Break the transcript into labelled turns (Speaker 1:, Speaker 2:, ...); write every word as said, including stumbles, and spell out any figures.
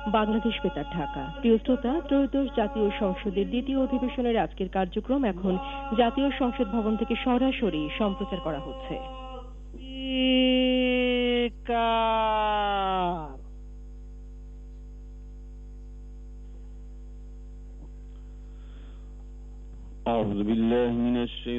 Speaker 1: বাংলাদেশ বেতার ঢাকা। প্রিয় শ্রোতা, ত্রয়োদশ জাতীয় সংসদের দ্বিতীয় অধিবেশনের আজকের কার্যক্রম এখন জাতীয় সংসদ ভবন থেকে সরাসরি সম্প্রচার করা হচ্ছে।
Speaker 2: أعوذ بالله من الشيطان